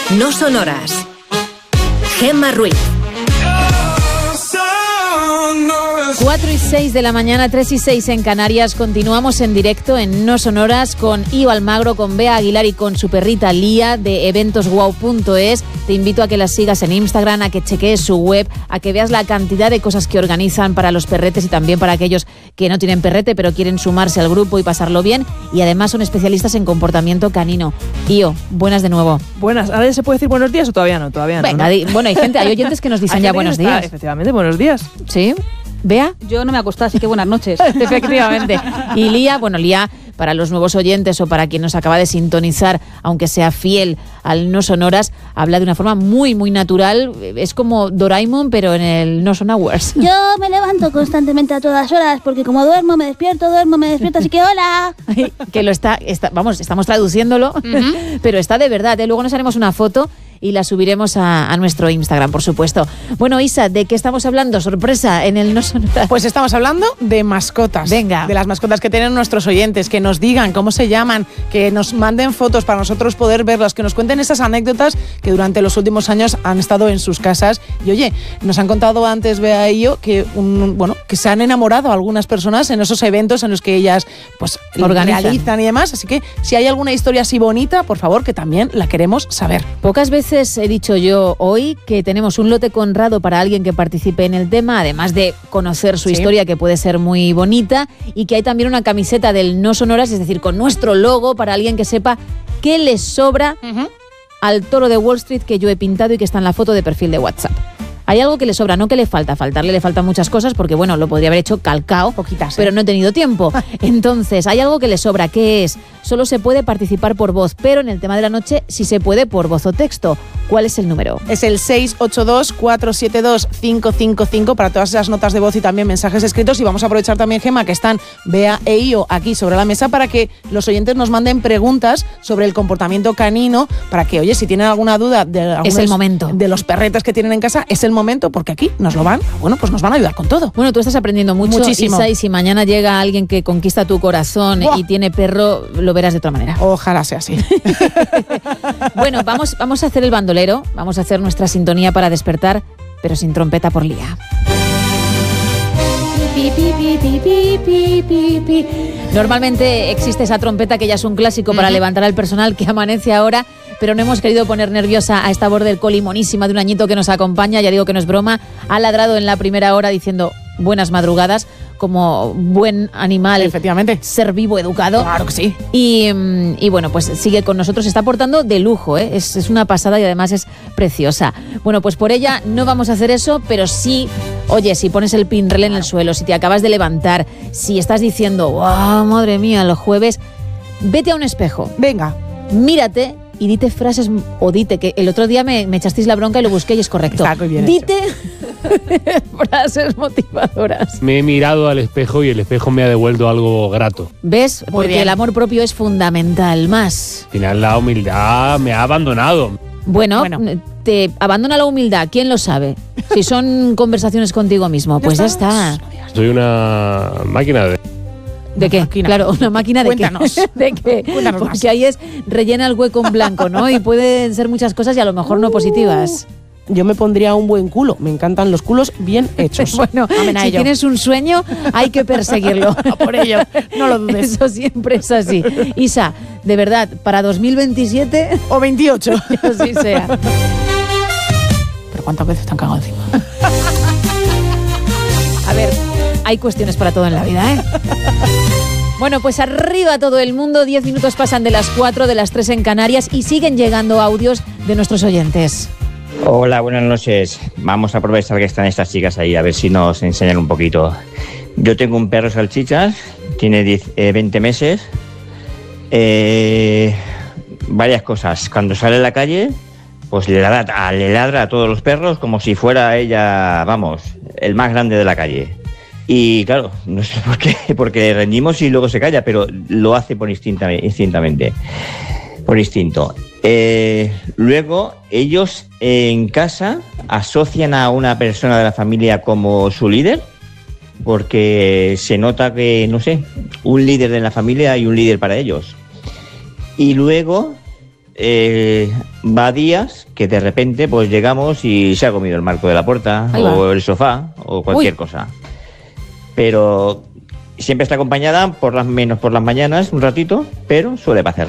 No son horas. Gemma Ruiz. 4:06 de la mañana, 3:06 en Canarias. Continuamos en directo en No Son Horas con Io Almagro, con Bea Aguilar y con su perrita Lía de eventosguau.es. Te invito a que las sigas en Instagram, a que chequees su web, a que veas la cantidad de cosas que organizan para los perretes y también para aquellos que no tienen perrete pero quieren sumarse al grupo y pasarlo bien. Y además son especialistas en comportamiento canino. Io, buenas de nuevo. Buenas. ¿Ahora ya se puede decir buenos días o todavía no? Todavía no. Venga, ¿no? Bueno, hay oyentes que nos dicen ya buenos días. Efectivamente, buenos días. ¿Sí? ¿Bea? Yo no me acosté, así que buenas noches. Efectivamente. Y Lía, Lía, para los nuevos oyentes o para quien nos acaba de sintonizar, aunque sea fiel al No Son Horas, habla de una forma muy, muy natural. Es como Doraemon, pero en el No Son Hours. Yo me levanto constantemente a todas horas, porque como duermo, me despierto, así que hola. Que estamos traduciéndolo, pero está de verdad, ¿eh? Luego nos haremos una foto y la subiremos a nuestro Instagram, por supuesto. Bueno, Isa, ¿de qué estamos hablando? Sorpresa en el No Son Horas. Pues estamos hablando de mascotas. Venga. De las mascotas que tienen nuestros oyentes, que nos digan cómo se llaman, que nos manden fotos para nosotros poder verlas, que nos cuenten esas anécdotas que durante los últimos años han estado en sus casas. Y oye, nos han contado antes, Bea y yo, que se han enamorado algunas personas en esos eventos en los que ellas pues realizan y demás. Así que si hay alguna historia así bonita, por favor, que también la queremos saber. Pocas veces he dicho yo hoy que tenemos un lote conrado para alguien que participe en el tema, además de conocer su historia, que puede ser muy bonita, y que hay también una camiseta del No Son Horas, es decir, con nuestro logo, para alguien que sepa qué le sobra al toro de Wall Street que yo he pintado y que está en la foto de perfil de WhatsApp. Hay algo que le sobra, no que le falta. Faltarle le faltan muchas cosas porque, lo podría haber hecho calcao, poquitas, pero no he tenido tiempo. Entonces, hay algo que le sobra. ¿Qué es? Solo se puede participar por voz, pero en el tema de la noche sí se puede por voz o texto. ¿Cuál es el número? Es el 682-472-555 para todas esas notas de voz y también mensajes escritos. Y vamos a aprovechar también, Gemma, que están Bea e Io aquí sobre la mesa para que los oyentes nos manden preguntas sobre el comportamiento canino, para que, oye, si tienen alguna duda es el momento. De los perretes que tienen en casa, es el momento, porque aquí nos van a ayudar con todo. Bueno, tú estás aprendiendo muchísimo, Isa, y si mañana llega alguien que conquista tu corazón y tiene perro, lo verás de otra manera. Ojalá sea así. Bueno, vamos a hacer el bandolero, vamos a hacer nuestra sintonía para despertar, pero sin trompeta por Lía. Normalmente existe esa trompeta que ya es un clásico para levantar al personal que amanece ahora, pero no hemos querido poner nerviosa a esta borde colimonísima de un añito que nos acompaña. Ya digo que no es broma, ha ladrado en la primera hora diciendo buenas madrugadas, como buen animal, efectivamente, ser vivo, educado. Claro que sí. Y bueno, pues sigue con nosotros, se está portando de lujo, ¿eh? Es una pasada y además es preciosa. Bueno, pues por ella no vamos a hacer eso, pero sí, oye, si pones el pinrel en el suelo, si te acabas de levantar, si estás diciendo, wow, madre mía, el jueves, vete a un espejo. Venga. Mírate y dite frases, o dite, que el otro día me echasteis la bronca y lo busqué y es correcto. Está muy bien dite frases motivadoras. Me he mirado al espejo y el espejo me ha devuelto algo grato. ¿Ves? Porque el amor propio es fundamental. Más. Al final la humildad me ha abandonado. Bueno, te abandona la humildad, ¿quién lo sabe? Si son conversaciones contigo mismo, pues ya está. Soy una máquina de... ¿De qué? Máquina. Claro, una máquina de Cuéntanos. qué. ¿De qué? Cuéntanos más. Porque ahí es rellena el hueco en blanco, ¿no? Y pueden ser muchas cosas y a lo mejor no positivas. Yo me pondría un buen culo. Me encantan los culos bien hechos. Bueno, si tienes un sueño, hay que perseguirlo. Por ello, no lo dudes. Eso siempre es así. Isa, de verdad, para 2027... O 28. Que así sea. Pero ¿cuántas veces te han cagado encima? A ver, hay cuestiones para todo en la vida, ¿eh? Bueno, pues arriba todo el mundo. 10 minutos pasan de las 4, de las 3 en Canarias y siguen llegando audios de nuestros oyentes. Hola, buenas noches. Vamos a aprovechar que están estas chicas ahí, a ver si nos enseñan un poquito. Yo tengo un perro salchichas, tiene 20 meses. Varias cosas. Cuando sale a la calle, pues le ladra a todos los perros como si fuera ella, vamos, el más grande de la calle. Y claro, no sé por qué, porque rendimos y luego se calla, pero lo hace por instintamente, por instinto. Luego, ellos en casa asocian a una persona de la familia como su líder, porque se nota que, no sé, un líder de la familia y un líder para ellos. Y luego va días que de repente pues llegamos y se ha comido el marco de la puerta o el sofá o cualquier cosa. Pero siempre está acompañada menos por las mañanas un ratito, pero suele pasar.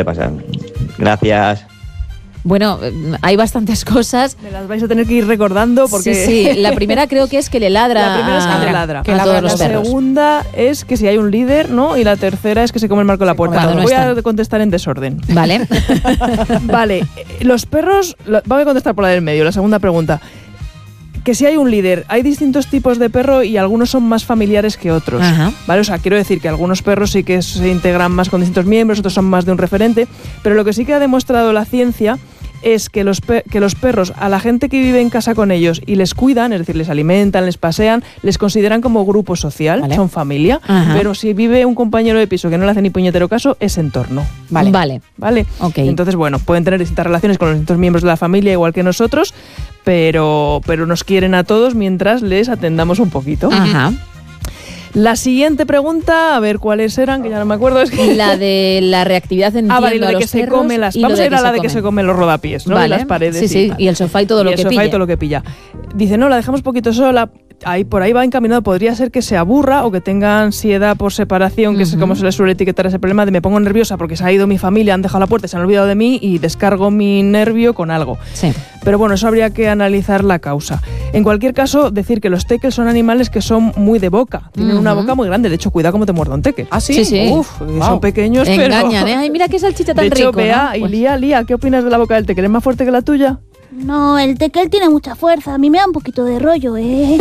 Gracias. Bueno, hay bastantes cosas. Me las vais a tener que ir recordando porque... Sí, la primera creo que es que le ladra. La primera es que le ladra. A todos los perros. La segunda es que si hay un líder, ¿no? Y la tercera es que se come el marco de la puerta. Voy a contestar en desorden. Vale. Vale, los perros... Voy a contestar por la del medio, la segunda pregunta. Que si hay un líder, hay distintos tipos de perro y algunos son más familiares que otros. Ajá. ¿Vale? O sea, quiero decir que algunos perros sí que se integran más con distintos miembros, otros son más de un referente, pero lo que sí que ha demostrado la ciencia es que los perros, a la gente que vive en casa con ellos y les cuidan, es decir, les alimentan, les pasean, les consideran como grupo social, ¿vale? Son familia. Ajá. Pero si vive un compañero de piso que no le hace ni puñetero caso, es entorno. Vale. Okay. Entonces, bueno, pueden tener distintas relaciones con los distintos miembros de la familia, igual que nosotros, pero nos quieren a todos mientras les atendamos un poquito. Ajá. La siguiente pregunta, a ver cuáles eran, que ya no me acuerdo. Es que... La de la reactividad, entiendo, vale, lo de que se come las... Vamos a ir a la de que se comen los rodapiés, ¿no? Vale. Y las paredes. Sí, y el sofá y todo lo que pilla. El sofá y todo lo que pilla. Dice, no, la dejamos poquito sola. Por ahí va encaminado, podría ser que se aburra o que tenga ansiedad por separación, que es como se le suele etiquetar ese problema de me pongo nerviosa porque se ha ido mi familia, han dejado la puerta, se han olvidado de mí y descargo mi nervio con algo. Sí. Pero bueno, eso habría que analizar la causa. En cualquier caso, decir que los teckels son animales que son muy de boca, tienen una boca muy grande, de hecho, cuidado cómo te muerda un teckel. ¿Ah, sí? Sí. Uf, son pequeños, engañan, pero... Ay, mira qué salchicha tan rico. De hecho, rico, Bea, ¿no? y Lía, ¿qué opinas de la boca del teckel? ¿Es más fuerte que la tuya? No, el teckel tiene mucha fuerza. A mí me da un poquito de rollo,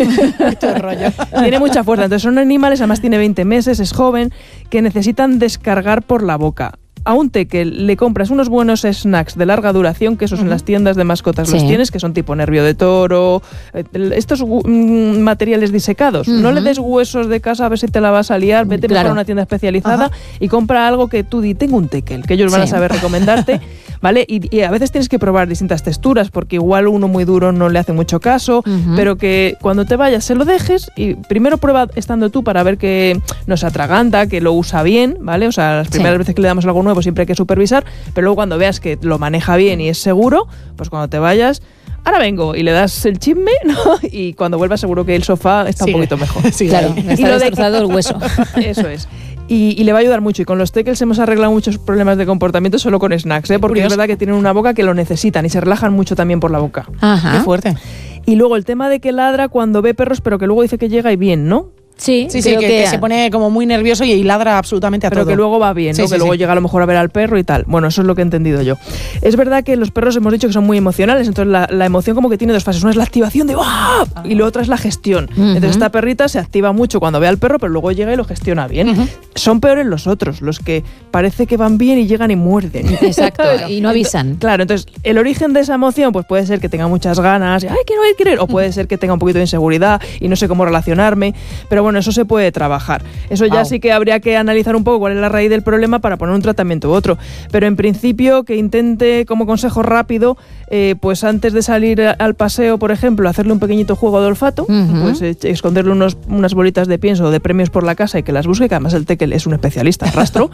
Tiene mucha fuerza. Entonces son animales, además tiene 20 meses, es joven, que necesitan descargar por la boca. A un teckel le compras unos buenos snacks de larga duración, que esos en las tiendas de mascotas los tienes, que son tipo nervio de toro, estos materiales disecados. No le des huesos de casa a ver si te la vas a liar, vete mejor a una tienda especializada y compra algo que tú tengo un teckel, que ellos van a saber recomendarte. ¿Vale? Y a veces tienes que probar distintas texturas, porque igual uno muy duro no le hace mucho caso, pero que cuando te vayas se lo dejes y primero prueba estando tú para ver que no se atraganta, que lo usa bien, ¿vale? O sea, las primeras veces que le damos algo nuevo siempre hay que supervisar, pero luego cuando veas que lo maneja bien y es seguro, pues cuando te vayas, ahora vengo, y le das el chisme, ¿no? Y cuando vuelvas seguro que el sofá está un poquito mejor. Sí, claro, está destrozado el hueso. Eso es. Y le va a ayudar mucho. Y con los teckels hemos arreglado muchos problemas de comportamiento solo con snacks, ¿eh? Porque es verdad que tienen una boca que lo necesitan y se relajan mucho también por la boca. Ajá. Qué fuerte. Y luego el tema de que ladra cuando ve perros, pero que luego dice que llega y bien, ¿no? Sí, que se pone como muy nervioso y ladra absolutamente a todo. Pero que luego va bien, ¿no? Que luego llega a lo mejor a ver al perro y tal. Bueno, eso es lo que he entendido yo. Es verdad que los perros hemos dicho que son muy emocionales, entonces la emoción como que tiene dos fases. Una es la activación de ¡ah! Y la otra es la gestión. Entonces esta perrita se activa mucho cuando ve al perro, pero luego llega y lo gestiona bien. Son peores los otros, los que parece que van bien y llegan y muerden. Exacto, y no avisan. Claro, entonces el origen de esa emoción pues puede ser que tenga muchas ganas, ¡ay, quiero ir! O puede ser que tenga un poquito de inseguridad y no sé cómo relacionarme. Pero bueno, eso se puede trabajar. Eso ya sí que habría que analizar un poco cuál es la raíz del problema para poner un tratamiento u otro. Pero en principio que intente, como consejo rápido, pues antes de salir al paseo, por ejemplo, hacerle un pequeñito juego de olfato, pues esconderle unas bolitas de pienso o de premios por la casa y que las busque, que además el teckel es un especialista en rastro,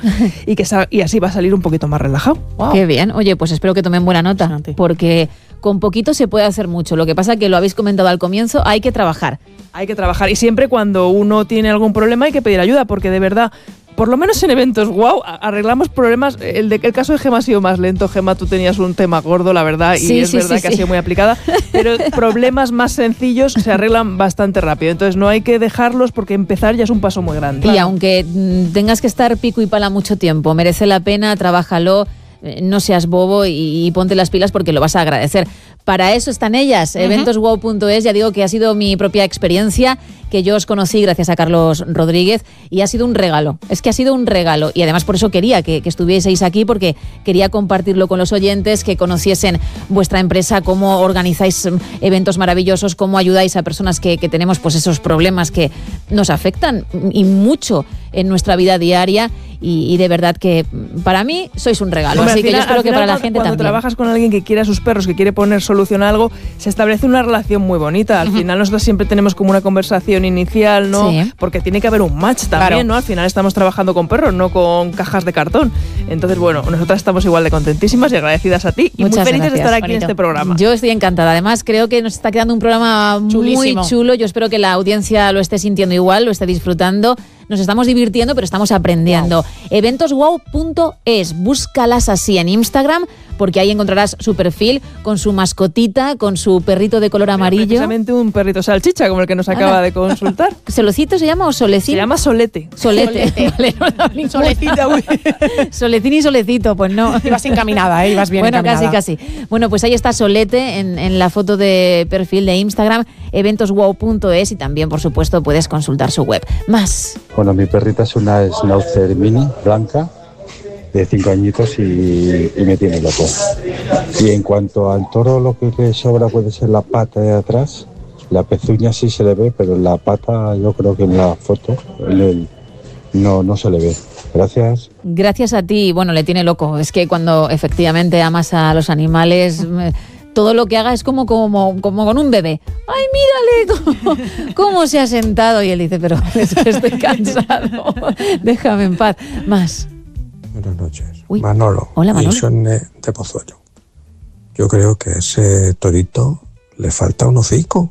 y así va a salir un poquito más relajado. Wow. Qué bien. Oye, pues espero que tomen buena nota, porque con poquito se puede hacer mucho. Lo que pasa que lo habéis comentado al comienzo, hay que trabajar. Hay que trabajar y siempre cuando uno tiene algún problema hay que pedir ayuda, porque de verdad, por lo menos en eventos, arreglamos problemas. El caso de Gema ha sido más lento. Gema, tú tenías un tema gordo, la verdad, y es verdad que ha sido muy aplicada, pero problemas más sencillos se arreglan bastante rápido. Entonces no hay que dejarlos porque empezar ya es un paso muy grande. Y aunque tengas que estar pico y pala mucho tiempo, merece la pena, trabájalo. No seas bobo y ponte las pilas porque lo vas a agradecer. Para eso están ellas, eventoswow.es. Ya digo que ha sido mi propia experiencia, que yo os conocí gracias a Carlos Rodríguez y ha sido un regalo. Es que ha sido un regalo y además por eso quería que estuvieseis aquí, porque quería compartirlo con los oyentes, que conociesen vuestra empresa, cómo organizáis eventos maravillosos, cómo ayudáis a personas que tenemos pues esos problemas que nos afectan y mucho en nuestra vida diaria. y de verdad que para mí sois un regalo. Hombre, Así que yo espero que para la gente cuando también. trabajas con alguien que quiere a sus perros, que quiere poner solución a algo, se establece una relación muy bonita. Al final nosotros siempre tenemos como una conversación inicial, ¿no? Sí. Porque tiene que haber un match también, Claro. ¿no? Al final estamos trabajando con perros, no con cajas de cartón. Entonces, bueno, nosotras estamos igual de contentísimas y agradecidas a ti y Muchas muy felices gracias. de estar aquí Bonito. en este programa. Yo estoy encantada. Además, creo que nos está quedando un programa Chulísimo. muy chulo. Yo espero que la audiencia lo esté sintiendo igual, lo esté disfrutando. Nos estamos divirtiendo, pero estamos aprendiendo. Eventoswow.es. Búscalas así en Instagram, porque ahí encontrarás su perfil con su mascotita, con su perrito de color amarillo. Precisamente un perrito salchicha, como el que nos acaba de consultar. ¿Solecito se llama o Se Solecín? llama Solete. Solete. Vale, no da ninguna. Solecita, uy. Solecín y Solecito, pues no. Ibas encaminada, ibas bien Bueno, encaminada. casi. Bueno, pues ahí está Solete en la foto de perfil de Instagram, eventoswow.es, y también, por supuesto, puedes consultar su web. Más. Bueno, mi perrita es una Schnauzer mini, blanca, de 5 añitos y me tiene loco. Y en cuanto al toro, lo que le sobra puede ser la pata de atrás. La pezuña sí se le ve, pero la pata yo creo que en la foto no se le ve. Gracias. Gracias a ti. Bueno, le tiene loco. Es que cuando efectivamente amas a los animales, todo lo que haga es como con un bebé. ¡Ay, mírale cómo se ha sentado! Y él dice, pero es que estoy cansado. Déjame en paz. Más. Buenas noches. Uy. Manolo. Hola, Manolo. Wilson de Pozuelo. Yo creo que a ese torito le falta un hocico.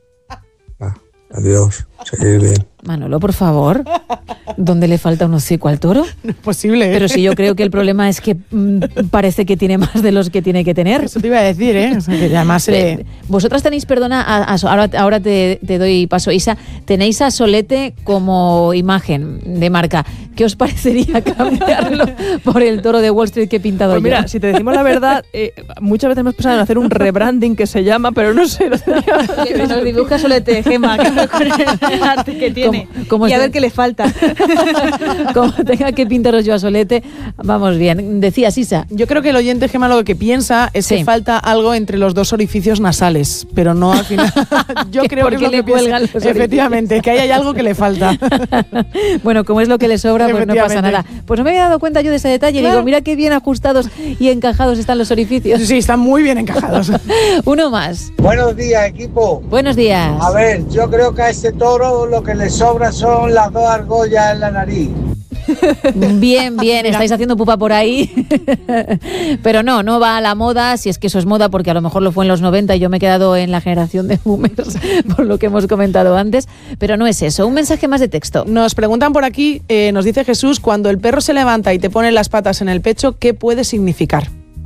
Adiós. Seguir bien. Manolo, por favor. ¿Dónde le falta un hocico al toro? No es posible, ¿eh? Pero si yo creo que el problema es que parece que tiene más de los que tiene que tener. Eso te iba a decir, ¿eh? O sea, que además... Vosotras tenéis, perdona, ahora te doy paso, Isa, tenéis a Solete como imagen de marca. ¿Qué os parecería cambiarlo por el toro de Wall Street que he pintado Pues yo? mira, si te decimos la verdad, muchas veces hemos pensado en hacer un rebranding que se llama, pero no sé. Que nos dibuja Solete, Gema, con el arte que tiene. Y a ver qué le falta. Como tenga que pintaros yo a Solete, vamos bien. Decías, Isa. Yo creo que el oyente, Gema, lo que piensa es que falta algo entre los dos orificios nasales, pero no al final. Yo creo que es lo le que piensa. cuelgan los Efectivamente, que ahí hay algo que le falta. Bueno, como es lo que le sobra, pues no pasa nada. Pues no me había dado cuenta yo de ese detalle. Claro. Digo, mira qué bien ajustados y encajados están los orificios. Sí, están muy bien encajados. Uno más. Buenos días, equipo. Buenos días. A ver, yo creo que a ese toro lo que le sobra son las dos argollas en la nariz. Bien, estáis haciendo pupa por ahí. Pero no va a la moda, si es que eso es moda, porque a lo mejor lo fue en los 90 y yo me he quedado en la generación de boomers, por lo que hemos comentado antes. Pero no es eso, un mensaje más de texto. Nos preguntan por aquí, nos dice Jesús, cuando el perro se levanta y te pone las patas en el pecho, ¿qué puede significar?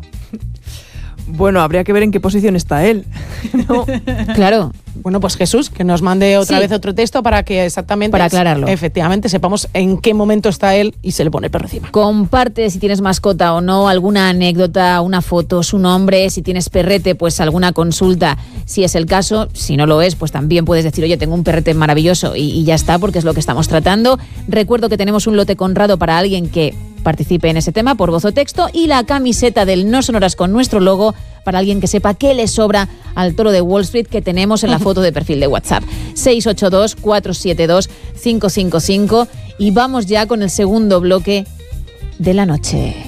Bueno, habría que ver en qué posición está él. ¿No? Claro. Bueno, pues Jesús, que nos mande otra vez otro texto para que exactamente... Para aclararlo. Efectivamente, sepamos en qué momento está él y se le pone el perro encima. Comparte, si tienes mascota o no, alguna anécdota, una foto, su nombre. Si tienes perrete, pues alguna consulta, si es el caso. Si no lo es, pues también puedes decir, oye, tengo un perrete maravilloso y ya está, porque es lo que estamos tratando. Recuerdo que tenemos un lote Conrado para alguien que participe en ese tema por voz o texto, y la camiseta del No Sonoras con nuestro logo para alguien que sepa qué le sobra al toro de Wall Street que tenemos en la foto de perfil de WhatsApp. 682-472-555, y vamos ya con el segundo bloque de la noche.